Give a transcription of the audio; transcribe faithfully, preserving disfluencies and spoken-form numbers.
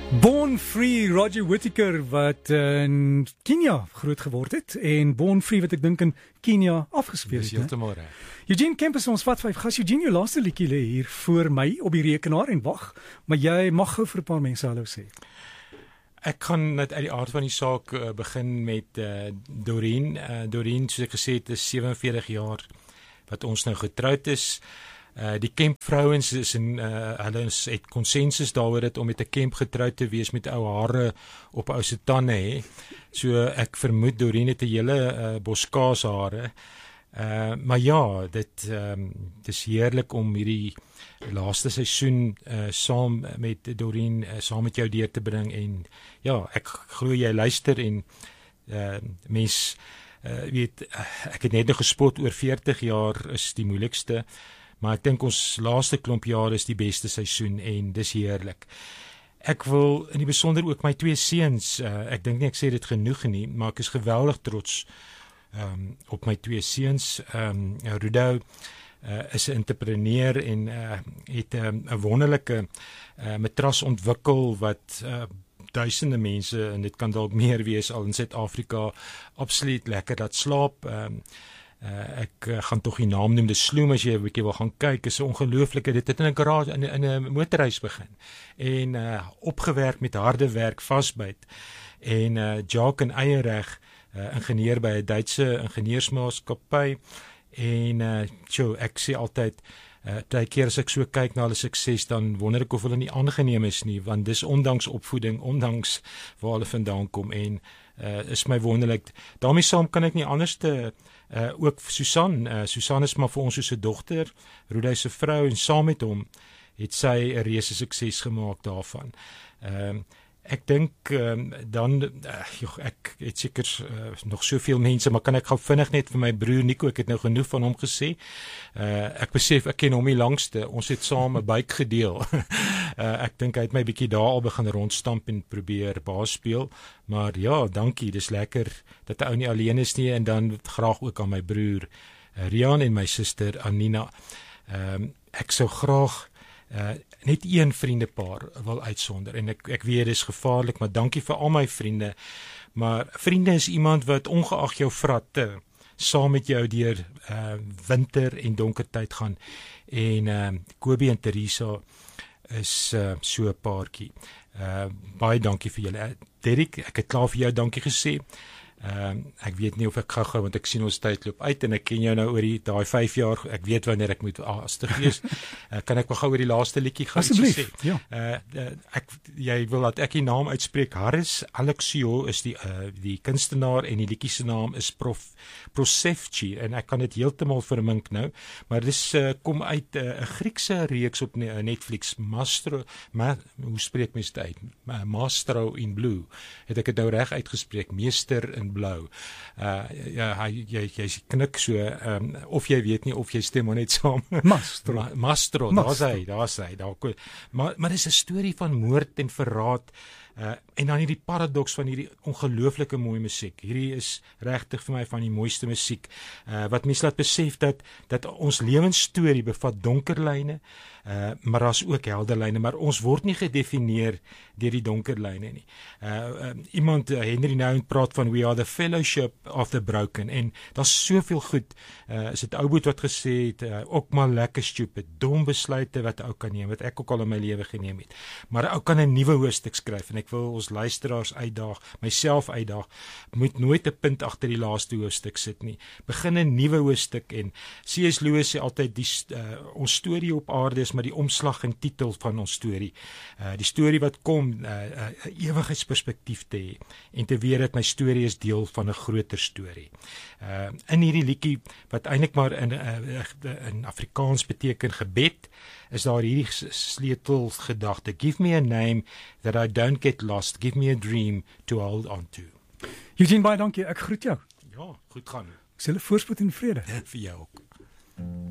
Born Free, Roger Whittaker wat in Kenia groot geword het en Born Free wat ek dink in Kenia afgespeel het. Dis heeltemal reg. Eugene Kempis, ons vat vyf gas. Eugene, jou laaste liedjie lê hier voor my op die rekenaar en wag, maar jy mag gou vir 'n paar mense hallo sê. Ek kan net uit die aard van die saak uh, begin met uh, Doreen. Uh, Doreen, soos ek gesê het, is sewenveertig jaar wat ons nou getroud is. Uh, die Kemp vrouens is in uh, hulle het konsensus daaroor dit om met 'n Kemp getroud te wees met ou hare op ou se tande hè. So ek vermoed Doreen het 'n hele uh, boskaas hare. Uh, maar ja, dit um, dis heerlik om hierdie laaste seisoen uh, saam met Doreen uh, saam met jou deur te bring en ja, ek glo jy luister en uh, mens uh, weet uh, ek het net nog gespot oor veertig jaar is die moeilikste. Maar ek dink ons laaste klomp jare is die beste seisoen en dis heerlik. Ek wil in die besonder ook my twee seuns, uh, ek dink nie ek sê dit genoeg nie, maar ek is geweldig trots um, op my twee seuns. Um, Rudo uh, is 'n entrepreneur en uh, het 'n um, wonderlike uh, matras ontwikkel wat uh, duisende mense, en dit kan dalk meer wees al in Suid-Afrika, absoluut lekker laat slaap. Um, Uh, ek uh, gaan tog die naam noem, dis Sloom as jy 'n bietjie wil gaan kyk, is 'n ongelooflike, dit het in 'n garage in 'n 'n motorhuis begin en uh, opgewerk met harde werk, vasbyt en uh, Jacques en Eiereg, uh, ingenieur by 'n Duitse ingenieursmaatskappy en uh, tjo, ek sê altyd uh, baie keer as ek so kyk na hulle sukses, dan wonder ek of hulle nie aangeneem is nie, want dis ondanks opvoeding, ondanks waar hulle vandaan kom en uh, is my wonderlik. Daarmee saam kan ek nie anders te Uh, ook Susan, uh, Susan is maar vir ons soos 'n dogter, Rudy se vrou en saam met hom het sy 'n reuse sukses gemaak daarvan. Ehm uh, ek dink um, dan uh, joh, ek het seker uh, nog soveel mense, maar kan ek gou vinnig net vir my broer Nico, ek het nou genoeg van hom gesê. Uh, ek besef ek ken hom die langste. Ons het saam 'n buik gedeel. uh, ek dink hy het my bietjie daar al begin rondstamp en probeer baas speel. Maar ja, dankie, dis lekker dat 'n ou nie alleen is nie en dan graag ook aan my broer uh, Rian en my suster Anina. Ehm uh, ek sou graag Uh, net een vriendepaar wil uitsonder en ek ek weet dit is gevaarlik, maar dankie vir al my vriende. Maar vriende is iemand wat ongeag jou vratte saam met jou deur uh, winter en donker tyd gaan. En uh, Kobie en Teresa is uh, so 'n paartjie. Uh, baie dankie vir julle. Uh, Derek, ek het klaar vir jou dankie gesê. Uh, ek weet nie of ek gou-gou, want ek sien ons tyd loop uit en ek ken jou nou oor die daai vyf jaar, ek weet wanneer ek moet aastig wees. uh, kan ek maar gou oor die laaste liedjie gaan sê? Ja. Uh, uh, ek jy wil dat ek die naam uitspreek. Haris Alexiou is die uh, die kunstenaar en die liedjie se naam is Prof Prosefchi en ek kan dit heeltemal vermink nou, maar dis uh, kom uit 'n uh, Griekse reeks op Netflix, Mastro, ma, hoe spreek mens dit uit? Mastro in Blue. Het ek dit nou reg uitgespreek? Meester in blou. Uh, ja, hy jy jy knik so um, of jy weet nie of jy stem maar net saam. Mastro. Ma, Mastro, daar's hy, daar's hy. Daar maar maar dis 'n storie van moord en verraad. Uh, en dan hierdie paradoks van hierdie ongelooflike mooi musiek. Hierdie is regtig vir my van die mooiste musiek uh, wat mense laat besef dat dat ons lewensstorie bevat donker lyne, uh, maar daar's ook helder lyne, maar ons word nie gedefinieer deur die donker lyne nie. Uh, uh, iemand uh, Henry Nouwen praat van we are the fellowship of the broken en daar's soveel goed. Uh, is dit Ouboet wat gesê het, uh, ook maar lekker stupid, dom besluite wat ou kan neem, wat ek ook al in my lewe geneem het. Maar ou kan 'n nuwe hoofstuk skryf en ek Ek wil ons luisteraars uitdaag, myself uitdaag, moet nooit 'n punt agter die laaste hoofstuk sit nie. Begin 'n nuwe hoofstuk en C S Lewis sê altyd die uh, ons storie op aarde is maar die omslag en titel van ons storie. Uh, die storie wat kom, 'n uh, uh, ewigheidsperspektief te hê en te weet dat my storie is deel van 'n groter storie. Uh, in hierdie liedjie wat eintlik maar in uh, in Afrikaans beteken gebed, is daar hierdie sleutelgedagte: give me a name that I don't get lost, give me a dream to hold on to. Eugene, baie dankie, ek groet jou. Ja, goed gaan. Ek sê voorspoed en vrede. Vir jou ook.